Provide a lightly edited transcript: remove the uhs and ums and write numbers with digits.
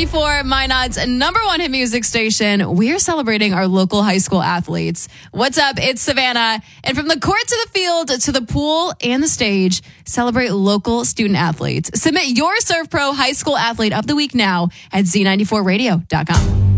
Z94, Minot's number one hit music station. We are celebrating our local high school athletes. What's up? It's Savannah. And from the court to the field to the pool and the stage, celebrate local student athletes. Submit your Serve Pro High School Athlete of the Week now at Z94radio.com.